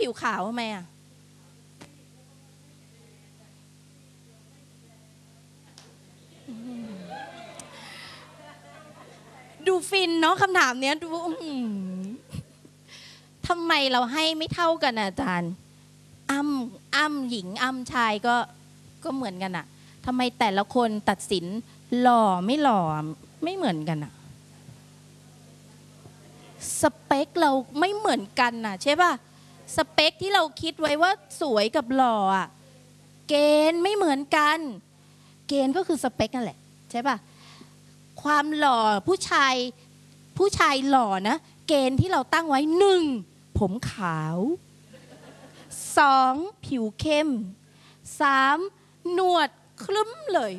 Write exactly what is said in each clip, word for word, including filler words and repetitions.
ผิวขาวทำไมอ่ะดูฟินเนาะคำถามเนี้ยดูทำไมเราให้ไม่เท่ากันอาจารย์อ้ำอ้ำหญิงอ้ำชายก็ก็เหมือนกันอะทำไมแต่ละคนตัดสินหล่อไม่หล่อไม่เหมือนกันอะสเปคเราไม่เหมือนกันน่ะใช่ป่ะสเปคที่เราคิดไว้ว่าสวยกับหล่ออะเกณฑ์ไม่เหมือนกันเกณฑ์ก็คือสเปคนั่นแหละใช่ป่ะความหล่อผู้ชายผู้ชายหล่อนะเกณฑ์ที่เราตั้งไว้หนึ่งผมขาวสองผิวเข้มสามหนวดคลึ้มเลย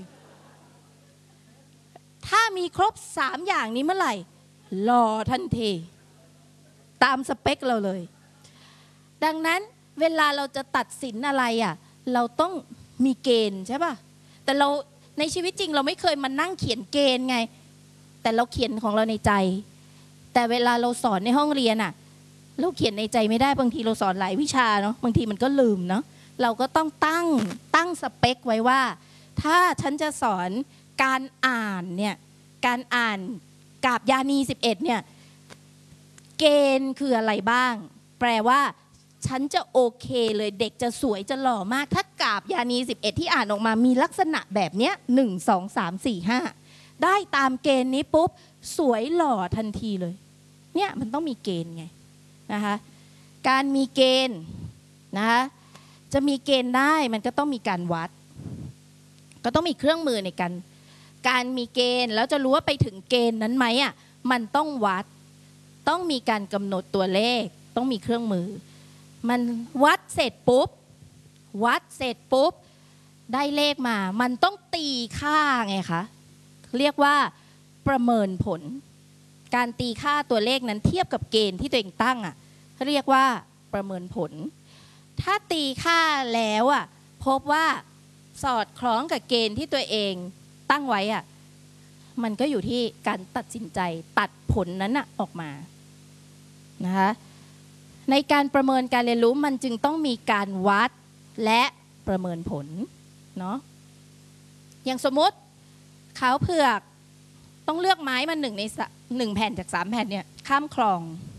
ถ้ามีครบสามอย่างนี้เมื่อไหร่หล่อทันทีตามสเปคเราเลยดังนั้นเวลาเราจะตัดสินอะไรอ่ะเราต้องมีเกณฑ์ใช่ป่ะแต่เราในชีวิตจริงเราไม่เคยมานั่งเขียนเกณฑ์ไงแต่เราเขียนของเราในใจแต่เวลาเราสอนในห้องเรียนอ่ะเราเขียนในใจไม่ได้บางทีเราสอนหลายวิชาเนาะบางทีมันก็ลืมเนาะเราก็ต้องตั้งตั้งสเปคไว้ว่าถ้าฉันจะสอนการอ่านเนี่ยการอ่านกาบยานีสิบเอ็ดเนี่ยเกณฑ์คืออะไรบ้างแปลว่าฉันจะโอเคเลยเด็กจะสวยจะหล่อมากถ้ากาบยานีสิบเอ็ดที่อ่านออกมามีลักษณะแบบเนี้ยหนึ่ง สอง สาม สี่ ห้าได้ตามเกณฑ์นี้ปุ๊บสวยหล่อทันทีเลยเนี่ยมันต้องมีเกณฑ์ไงนะคะการมีเกณฑ์นะคะจะมีเกณฑ์ได้มันก็ต้องมีการวัดก็ต้องมีเครื่องมือในการการมีเกณฑ์แล้วจะรู้ว่าไปถึงเกณฑ์นั้นไหมอ่ะมันต้องวัดต้องมีการกำหนดตัวเลขต้องมีเครื่องมือมันวัดเสร็จปุ๊บวัดเสร็จปุ๊บได้เลขมามันต้องตีค่าไงคะเรียกว่าประเมินผลการตีค่าตัวเลขนั้นเทียบกับเกณฑ์ที่ตัวเองตั้งอ่ะเรียกว่าประเมินผลถ้าตีค่าแล้วอ่ะพบว่าสอดคล้องกับเกณฑ์ที่ตัวเองตั้งไว้อ่ะมันก็อยู่ที่การตัดสินใจตัดผลนั้นอ่ะออกมานะคะในการประเมินการเรียนรู้มันจึงต้องมีการวัดและประเมินผลเนาะอย่างสมมติขาวเผือกต้องเลือกไม้มาหนึ่งในหนึ่งแผ่นจากสามแผ่นเนี่ยข้ามคลอง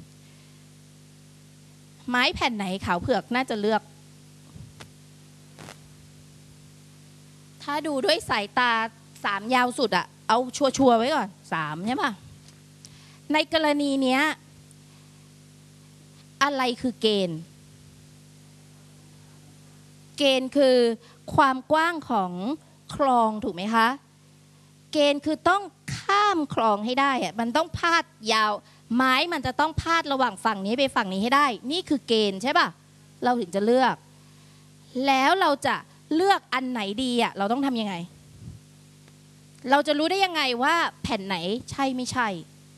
ไม้แผ่นไหนขาวเผือกน่าจะเลือกถ้าดูด้วยสายตาสามยาวสุดอะเอาชัวร์ๆไว้ก่อนสามใช่ป่ะในกรณีเนี้ยอะไรคือเกณฑ์เกณฑ์คือความกว้างของคลองถูกไหมคะเกณฑ์คือต้องข้ามคลองให้ได้อะมันต้องพาดยาวไม้มันจะต้องพาดระหว่างฝั่งนี้ไปฝั่งนี้ให้ได้นี่คือเกณฑ์ใช่ป่ะเราถึงจะเลือกแล้วเราจะเลือกอันไหนดีอ่ะเราต้องทำยังไงเราจะรู้ได้ยังไงว่าแผ่นไหนใช่ไม่ใช่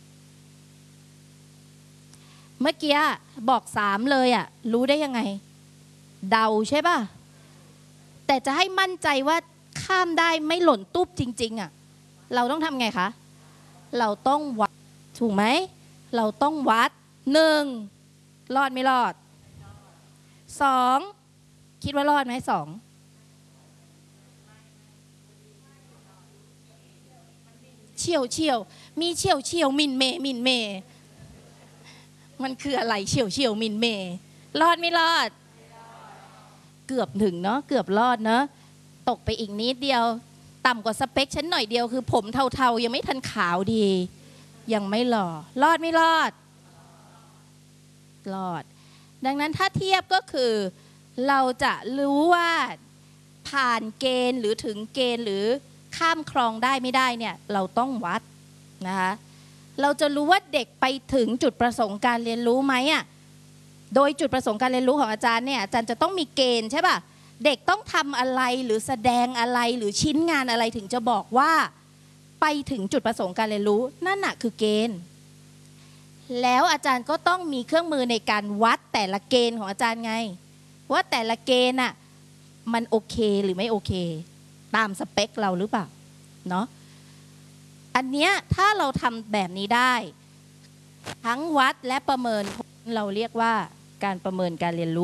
เมื่อกี้บอกสามเลยอ่ะรู้ได้ยังไงเดาใช่ป่ะแต่จะให้มั่นใจว่าข้ามได้ไม่หล่นตุ๊บจริงๆอ่ะเราต้องทำไงคะเราต้องวัดถูกไหมเราต้องวัดหนึ่งรอดไม่รอดสองคิดว่ารอดไหมสองเฉียวเฉียวมีเฉียวเฉียวมินเมมินเมมันคืออะไรเฉียวเฉียวมินเมรอดไม่รอดเกือบถึงเนาะเกือบรอดเนาะตกไปอีกนิดเดียวต่ำกว่าสเปคฉันหน่อยเดียวคือผมเทาๆยังไม่ทันขาวดียังไม่หล่อรอดไม่รอดรอดดังนั้นถ้าเทียบก็คือเราจะรู้ว่าผ่านเกณฑ์หรือถึงเกณฑ์หรือข้ามคลองได้ไม่ได้เนี่ยเราต้องวัดนะคะเราจะรู้ว่าเด็กไปถึงจุดประสงค์การเรียนรู้ไหมอ่ะโดยจุดประสงค์การเรียนรู้ของอาจารย์เนี่ยอาจารย์จะต้องมีเกณฑ์ใช่ป่ะเด็กต้องทำอะไรหรือแสดงอะไรหรือชิ้นงานอะไรถึงจะบอกว่าไปถึงจุดประสงค์การเรียนรู้นั่นน่ะคือเกณฑ์แล้วอาจารย์ก็ต้องมีเครื่องมือในการวัดแต่ละเกณฑ์ของอาจารย์ไงว่าแต่ละเกณฑ์น่ะมันโอเคหรือไม่โอเคตามสเปคเราหรือเปล่าเนาะอันเนี้ยถ้าเราทำแบบนี้ได้ทั้งวัดและประเมินเราเรียกว่าการประเมินการเรียนรู้